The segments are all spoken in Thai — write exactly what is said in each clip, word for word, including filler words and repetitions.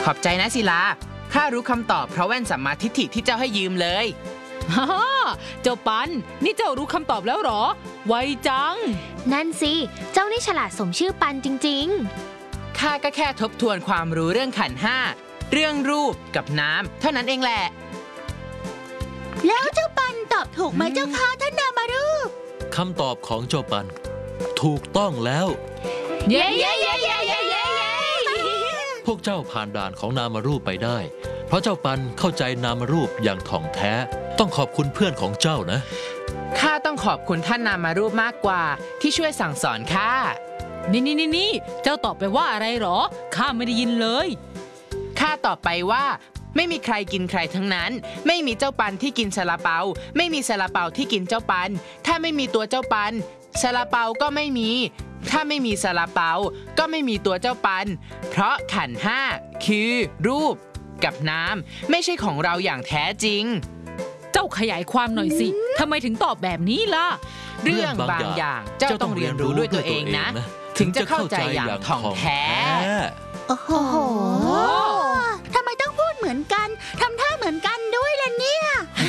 อบใจนะศิลาข้ารู้คำตอบเพราะแว่นสัมมาทิฏฐิที่เจ้าให้ยืมเลยฮ่าเจ้าปันนี่เจ้ารู้คำตอบแล้วหรอไวจังนั่นสิเจ้านี่ฉลาดสมชื่อปันจริงๆข้าก็แค่ทบทวนความรู้เรื่องขันธ์ห้าเรื่องรูปกับน้ำเท่านั้นเองแหละแล้วเจ้าปันตอบถูกไหมเจ้าคะท่านนามารูปคำตอบของเจ้าปันถูกต้องแล้วเย้เย้เย้เย้เย้เย้พวกเจ้าผ่านด่านของนามารูปไปได้เพราะเจ้าปันเข้าใจนามารูปอย่างถ่องแท้ต้องขอบคุณเพื่อนของเจ้านะข้าต้องขอบคุณท่านนามารูปมากกว่าที่ช่วยสั่งสอนข้านี่นี่นี่นี่เจ้าตอบไปว่าอะไรหรอข้าไม่ได้ยินเลยข้าตอบไปว่าไม่มีใครกินใครทั้งนั้นไม่มีเจ้าปันที่กินซาลาเปาไม่มีซาลาเปาที่กินเจ้าปันถ้าไม่มีตัวเจ้าปันซาลาเปาก็ไม่มีถ้าไม่มีซาลาเปาก็ไม่มีตัวเจ้าปันเพราะขันธ์ห้าคือรูปกับน้ำไม่ใช่ของเราอย่างแท้จริงเจ้าขยายความหน่อยสิทำไมถึงตอบแบบนี้ล่ะเรื่องบางอย่างเจ้าต้องเรียนรู้ด้วยตัวเองนะถึงจะเข้าใจอย่างถ่องแท้โอ้โหทำไมต้องพูดเหมือนกันทำท่าเหมือนกันด้วยล่ะเนี่ย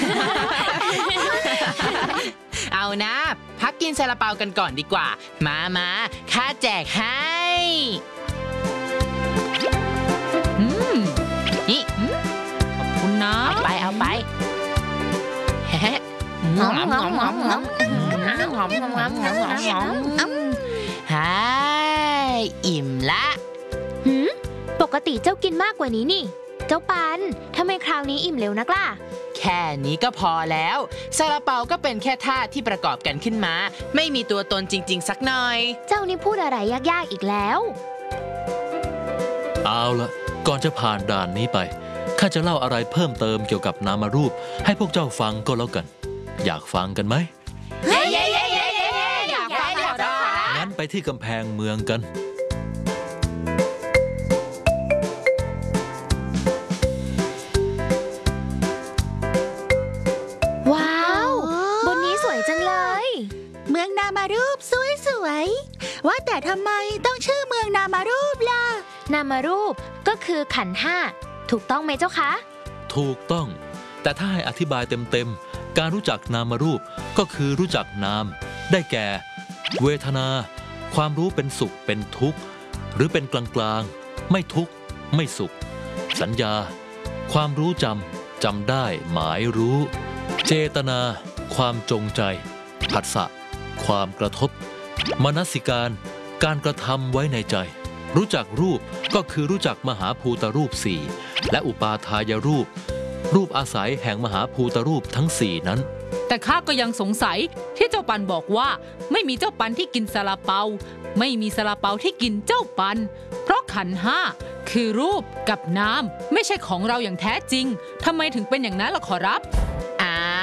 เอานะพักกินซาลาเปากันก่อนดีกว่ามามาข้าแจกให้อืมนี่ขอบคุณนะเอาไปเอาไปหอมหอมหอมหอมหอมหอมหอมหอมหอมหอมฮายอิ่มละหืมปกติเจ้ากินมากกว่านี้นี่เจ้าปันทำไมคราวนี้อิ่มเร็วนักล่ะแค่นี้ก็พอแล้วซาลาเปาก็เป็นแค่ธาตุที่ประกอบกันขึ้นมาไม่มีตัวตนจริงๆสักหน่อยเจ้านี่พูดอะไรยากๆอีกแล้วเอาละก่อนจะผ่านด่านนี้ไปข้าจะเล่าอะไรเพิ่มเติมเกี่ยวกับนามารูปให้พวกเจ้าฟังก็แล้วกันอยากฟังกันไหมเฮ้ยเย้เย้เย้เย้อยากฟังอยากฟังงั้นไปที่กำแพงเมืองกันว้าวบนนี้สวยจังเลยเมืองนามารูปสวยๆว่าแต่ทำไมต้องชื่อเมืองนามารูปล่ะนามารูปก็คือขันธ์ห้าถูกต้องไหมเจ้าคะถูกต้องแต่ถ้าให้อธิบายเต็มๆการรู้จักนามารูปก็คือรู้จักนามได้แก่เวทนาความรู้เป็นสุขเป็นทุกข์หรือเป็นกลางๆไม่ทุกข์ไม่สุขสัญญาความรู้จำจำได้หมายรู้เจตนาความจงใจผัสสะความกระทบมนสิการการกระทำไว้ในใจรู้จักรูปก็คือรู้จักมหาภูตรูปสี่และอุปาทายรูปรูปอาศัยแห่งมหาภูตรูปทั้งสี่นั้นแต่ข้าก็ยังสงสัยที่เจ้าปันบอกว่าไม่มีเจ้าปันที่กินซาลาเปาไม่มีซาลาเปาที่กินเจ้าปันเพราะขันธ์ห้าคือรูปกับน้ำไม่ใช่ของเราอย่างแท้จริงทำไมถึงเป็นอย่างนั้นล่ะขอรับ